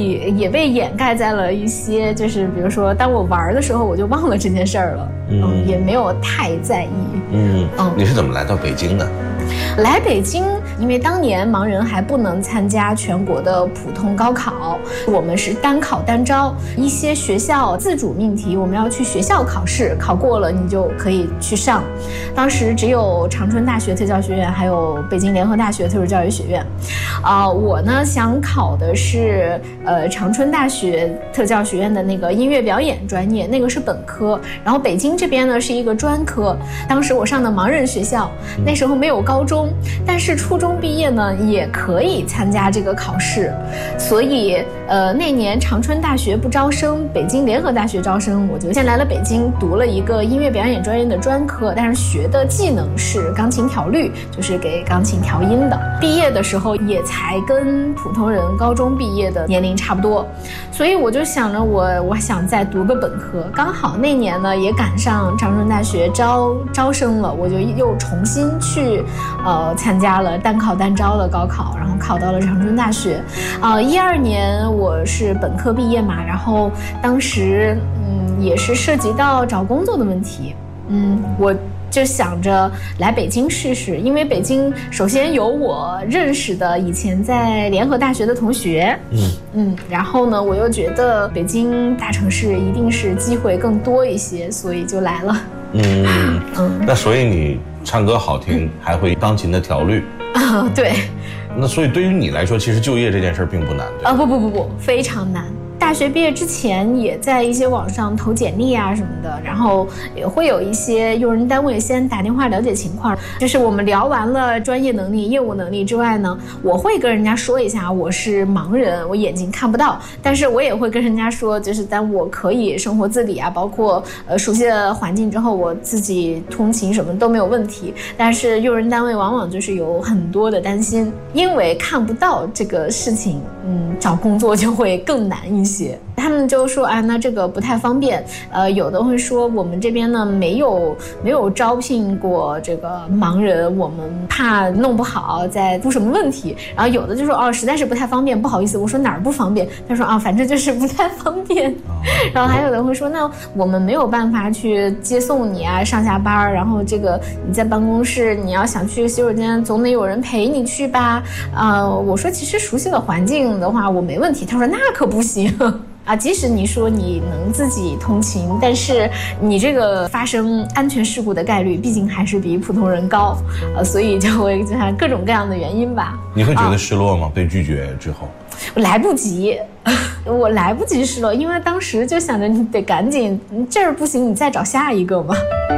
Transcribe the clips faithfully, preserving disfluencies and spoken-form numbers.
以也被掩盖在了一些，就是比如说当我玩的时候我就忘了这件事儿了，嗯，嗯也没有太在意。 嗯嗯，你是怎么来到北京的？ 来北京，因为当年盲人还不能参加全国的普通高考，我们是单考单招，一些学校自主命题，我们要去学校考试，考过了你就可以去上。当时只有长春大学特教学院，还有北京联合大学特殊教育学院。啊、呃，我呢想考的是呃长春大学特教学院的那个音乐表演专业，那个是本科。然后北京这边呢是一个专科。当时我上的盲人学校，那时候没有高中。但是初中毕业呢，也可以参加这个考试，所以呃那年长春大学不招生，北京联合大学招生，我就先来了北京，读了一个音乐表演专业的专科，但是学的技能是钢琴调律，就是给钢琴调音的。毕业的时候也才跟普通人高中毕业的年龄差不多，所以我就想着我我想再读个本科，刚好那年呢也赶上长春大学招招生了，我就又重新去呃参加了单考单招的高考，然后考到了长春大学。呃，一二年我是本科毕业嘛，然后当时嗯也是涉及到找工作的问题，嗯，我就想着来北京试试，因为北京首先有我认识的以前在联合大学的同学，嗯嗯，然后呢，我又觉得北京大城市一定是机会更多一些，所以就来了。 嗯嗯，那所以你唱歌好听，嗯、还会钢琴的调律啊？对。 那所以对于你来说，其实就业这件事并不难，对吧？ 啊不不不不，非常难。大学毕业之前也在一些网上投简历啊什么的，然后也会有一些用人单位先打电话了解情况，就是我们聊完了专业能力业务能力之外呢，我会跟人家说一下我是盲人，我眼睛看不到，但是我也会跟人家说，就是但我可以生活自理啊，包括呃熟悉了环境之后我自己通勤什么都没有问题。但是用人单位往往就是有很多的担心，因为看不到这个事情，嗯，找工作就会更难一些。他们就说啊，那这个不太方便。呃，有的会说我们这边呢没有没有招聘过这个盲人，我们怕弄不好再出什么问题。然后有的就说哦，实在是不太方便，不好意思。我说哪儿不方便？他说啊，反正就是不太方便。然后还有的会说，那我们没有办法去接送你啊，上下班，然后这个你在办公室，你要想去洗手间，总得有人陪你去吧。呃，我说其实熟悉的环境的话，我没问题。他说那可不行。啊，即使你说你能自己通勤，但是你这个发生安全事故的概率毕竟还是比普通人高，呃，所以就会就看各种各样的原因吧。 你会觉得失落吗？啊、被拒绝之后， 我来不及，我来不及失落，因为当时就想着你得赶紧，这儿不行，你再找下一个嘛。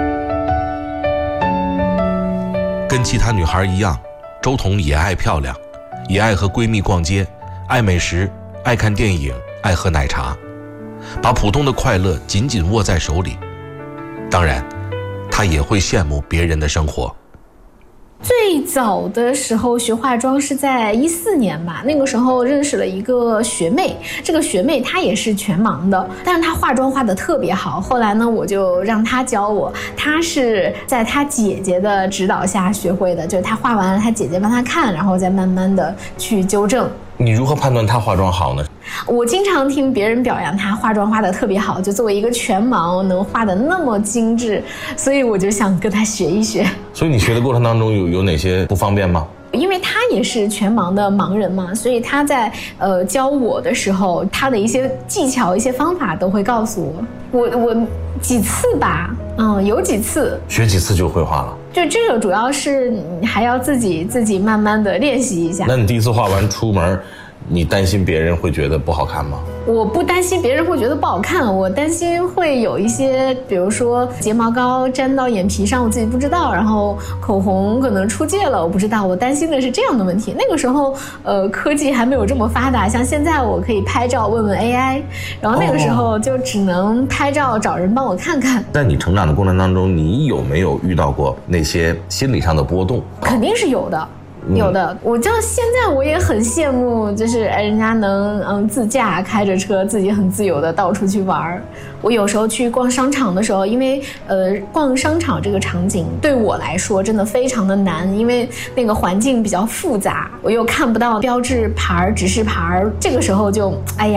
跟其他女孩一样，周彤也爱漂亮，也爱和闺蜜逛街，爱美食，爱看电影。爱喝奶茶，把普通的快乐紧紧握在手里。当然，他也会羡慕别人的生活。 最早的时候学化妆是在一四年吧，那个时候认识了一个学妹，这个学妹她也是全盲的，但是她化妆化得特别好。后来呢，我就让她教我，她是在她姐姐的指导下学会的，就是她化完了，她姐姐帮她看，然后再慢慢的去纠正。 你如何判断她化妆好呢？ 我经常听别人表扬她化妆化得特别好，就作为一个全盲能画得那么精致，所以我就想跟她学一学。 所以你学的过程当中有有哪些不方便吗？ 因为他也是全盲的盲人嘛，所以他在呃教我的时候，他的一些技巧、一些方法都会告诉我。我我几次吧，嗯，有几次学几次就会画了。 就这个主要是你还要自己自己慢慢的练习一下。 那你第一次画完出门，你担心别人会觉得不好看吗？ 我不担心别人会觉得不好看，我担心会有一些，比如说睫毛膏粘到眼皮上，我自己不知道，然后口红可能出界了，我不知道，我担心的是这样的问题。那个时候，呃，科技还没有这么发达，像现在我可以拍照问问 A I， 然后那个时候就只能拍照找人帮我看看。 在你成长的过程当中，你有没有遇到过那些心理上的波动？ 肯定是有的。有的，我就现在我也很羡慕，就是人家能嗯自驾开着车，自己很自由的到处去玩。我有时候去逛商场的时候，因为呃逛商场这个场景对我来说真的非常的难，因为那个环境比较复杂，我又看不到标志牌、指示牌，这个时候就哎呀。